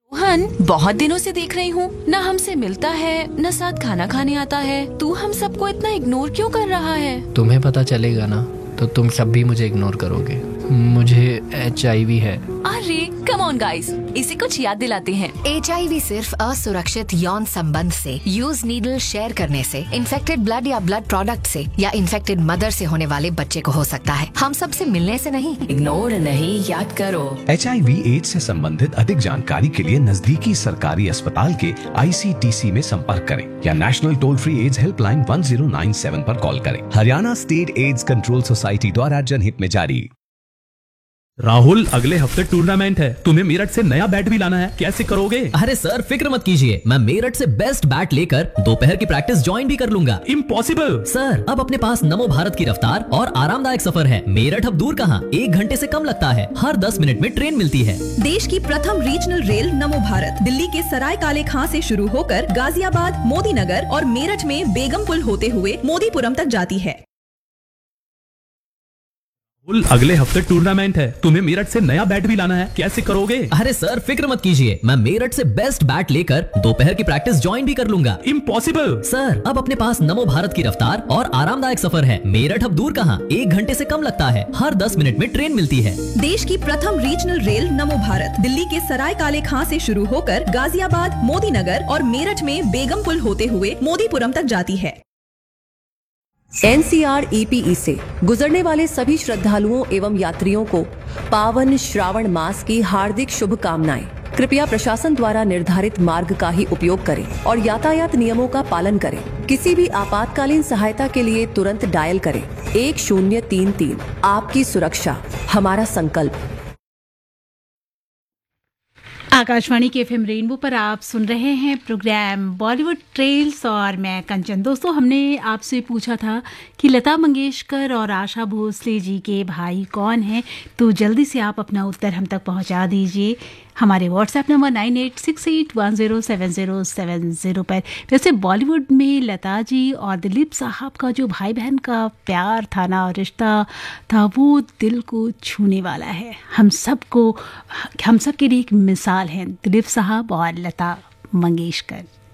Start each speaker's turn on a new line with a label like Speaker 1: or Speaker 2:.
Speaker 1: रोहन, बहुत दिनों से देख रही हूँ, न हमसे मिलता है न साथ खाना खाने आता है। तू हम सबको इतना इग्नोर क्यों कर रहा है?
Speaker 2: तुम्हें पता चलेगा ना तो तुम सब भी मुझे इग्नोर करोगे। मुझे HIV है।
Speaker 1: अरे कम ऑन गाइस, इसे कुछ याद दिलाते हैं।
Speaker 3: HIV सिर्फ असुरक्षित यौन संबंध से, यूज नीडल शेयर करने से, इन्फेक्टेड ब्लड या ब्लड प्रोडक्ट से या इन्फेक्टेड मदर से होने वाले बच्चे को हो सकता है। हम सब से मिलने से नहीं।
Speaker 1: इग्नोर नहीं, याद करो।
Speaker 4: HIV एड्स से संबंधित अधिक जानकारी के लिए नजदीकी सरकारी अस्पताल के ICTC में संपर्क करें या national toll free ads helpline 1097 पर कॉल करें। Haryana state AIDS control society द्वारा जनहित में जारी।
Speaker 5: राहुल, अगले हफ्ते टूर्नामेंट है, तुम्हें मेरठ से नया बैट भी लाना है, कैसे करोगे?
Speaker 6: अरे सर फिक्र मत कीजिए, मैं मेरठ से बेस्ट बैट लेकर दोपहर की प्रैक्टिस ज्वाइन भी कर लूंगा।
Speaker 5: इम्पॉसिबल
Speaker 6: सर, अब अपने पास नमो भारत की रफ्तार और आरामदायक सफर है। मेरठ अब दूर कहाँ, 1 घंटे से कम लगता है। हर 10 मिनट में ट्रेन मिलती है।
Speaker 7: देश की प्रथम रीजनल रेल नमो भारत दिल्ली के सराय काले खां से शुरू होकर गाजियाबाद, मोदी नगर और मेरठ में बेगमपुल होते हुए मोदीपुरम तक जाती है।
Speaker 5: अगले हफ्ते टूर्नामेंट है, तुम्हें मेरठ से नया बैट भी लाना है, कैसे करोगे?
Speaker 6: अरे सर फिक्र मत कीजिए, मैं मेरठ से बेस्ट बैट लेकर दोपहर की प्रैक्टिस ज्वाइन भी कर लूंगा।
Speaker 5: इम्पॉसिबल
Speaker 6: सर, अब अपने पास नमो भारत की रफ्तार और आरामदायक सफर है। मेरठ अब दूर कहाँ, 1 घंटे से कम लगता है। हर 10 मिनट में ट्रेन मिलती है।
Speaker 7: देश की प्रथम रीजनल रेल नमो भारत दिल्ली के सराय काले खां से शुरू होकर गाजियाबाद, मोदी नगर और मेरठ में बेगमपुल होते हुए मोदीपुरम तक जाती है।
Speaker 8: NCR-EPE से गुजरने वाले सभी श्रद्धालुओं एवं यात्रियों को पावन श्रावण मास की हार्दिक शुभकामनाएं। कृपया प्रशासन द्वारा निर्धारित मार्ग का ही उपयोग करें और यातायात नियमों का पालन करें। किसी भी आपातकालीन सहायता के लिए तुरंत डायल करें 1033। आपकी सुरक्षा हमारा संकल्प।
Speaker 9: आकाशवाणी के FM रेनबो पर आप सुन रहे हैं प्रोग्राम बॉलीवुड ट्रेल्स और मैं कंचन। दोस्तों, हमने आपसे पूछा था कि लता मंगेशकर और आशा भोसले जी के भाई कौन हैं, तो जल्दी से आप अपना उत्तर हम तक पहुंचा दीजिए हमारे व्हाट्सएप नंबर 9868107070 पर। वैसे बॉलीवुड में लता जी और दिलीप साहब का जो भाई बहन का प्यार था ना, रिश्ता था, वो दिल को छूने वाला है। हम सब के लिए एक मिसाल हैं दिलीप साहब और लता मंगेशकर।